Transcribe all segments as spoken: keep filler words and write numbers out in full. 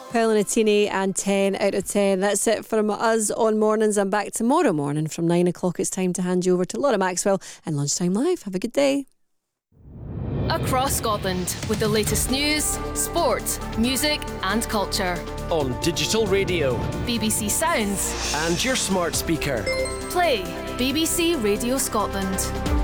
Pellinatini and ten out of ten. That's it from us on Mornings. I'm back tomorrow morning from nine o'clock. It's time to hand you over to Laura Maxwell and Lunchtime Live. Have a good day. Across Scotland with the latest news, sport, music and culture. On digital radio, B B C Sounds and your smart speaker. Play B B C Radio Scotland.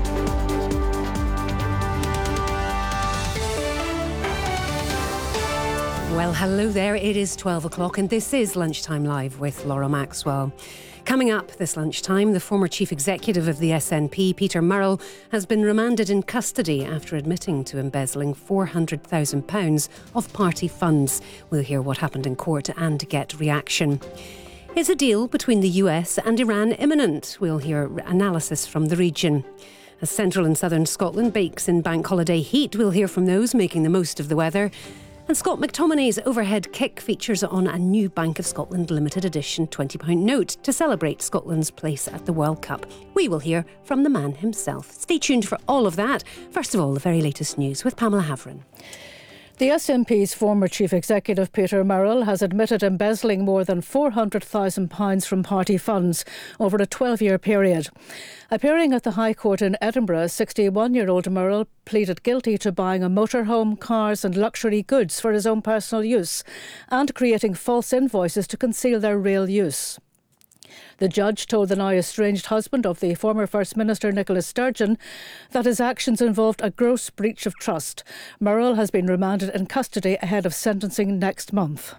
Well, hello there. It is twelve o'clock and this is Lunchtime Live with Laura Maxwell. Coming up this lunchtime, the former chief executive of the S N P, Peter Murrell, has been remanded in custody after admitting to embezzling four hundred thousand pounds of party funds. We'll hear what happened in court and get reaction. Is a deal between the U S and Iran imminent? We'll hear analysis from the region. As central and southern Scotland bakes in bank holiday heat, we'll hear from those making the most of the weather. And Scott McTominay's overhead kick features on a new Bank of Scotland limited edition twenty pound note to celebrate Scotland's place at the World Cup. We will hear from the man himself. Stay tuned for all of that. First of all, the very latest news with Pamela Havran. The S N P's former chief executive Peter Murrell has admitted embezzling more than four hundred thousand pounds from party funds over a twelve-year period. Appearing at the High Court in Edinburgh, sixty-one-year-old Murrell pleaded guilty to buying a motorhome, cars and luxury goods for his own personal use and creating false invoices to conceal their real use. The judge told the now estranged husband of the former First Minister Nicola Sturgeon that his actions involved a gross breach of trust. Murrell has been remanded in custody ahead of sentencing next month.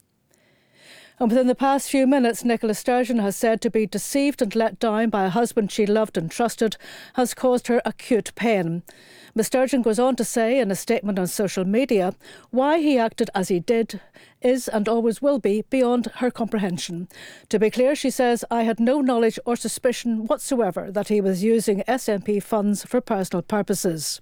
And within the past few minutes, Nicola Sturgeon has said to be deceived and let down by a husband she loved and trusted has caused her acute pain. Miz Sturgeon goes on to say in a statement on social media, why he acted as he did is and always will be beyond her comprehension. To be clear, she says, I had no knowledge or suspicion whatsoever that he was using S N P funds for personal purposes.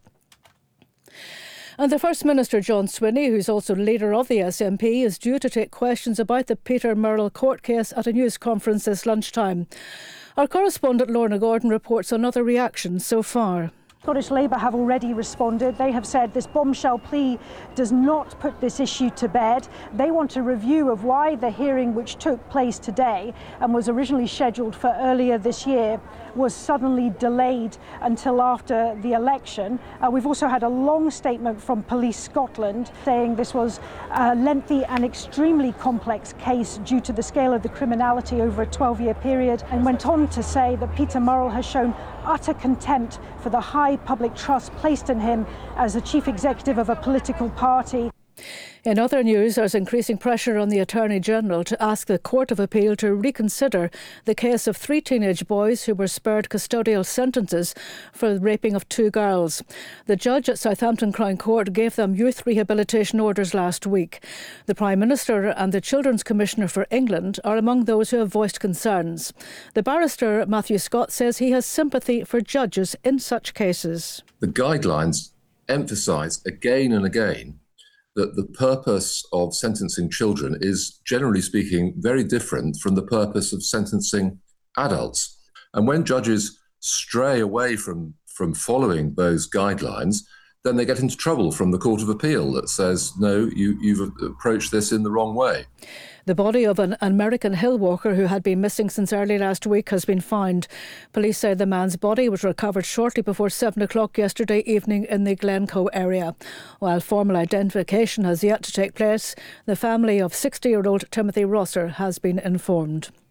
And the First Minister, John Swinney, who's also leader of the S N P, is due to take questions about the Peter Murrell court case at a news conference this lunchtime. Our correspondent Lorna Gordon reports on other reactions so far. Scottish Labour have already responded. They have said this bombshell plea does not put this issue to bed. They want a review of why the hearing, which took place today and was originally scheduled for earlier this year, was suddenly delayed until after the election. Uh, we've also had a long statement from Police Scotland saying this was a lengthy and extremely complex case due to the scale of the criminality over a twelve-year period, and went on to say that Peter Murrell has shown utter contempt for the high public trust placed in him as the chief executive of a political party. In other news, there's increasing pressure on the Attorney-General to ask the Court of Appeal to reconsider the case of three teenage boys who were spared custodial sentences for the raping of two girls. The judge at Southampton Crown Court gave them youth rehabilitation orders last week. The Prime Minister and the Children's Commissioner for England are among those who have voiced concerns. The barrister, Matthew Scott, says he has sympathy for judges in such cases. The guidelines emphasise again and again that the purpose of sentencing children is, generally speaking, very different from the purpose of sentencing adults. And when judges stray away from, from following those guidelines, then they get into trouble from the Court of Appeal that says, no, you, you've approached this in the wrong way. The body of an American hill walker who had been missing since early last week has been found. Police say the man's body was recovered shortly before seven o'clock yesterday evening in the Glencoe area. While formal identification has yet to take place, the family of sixty-year-old Timothy Rosser has been informed.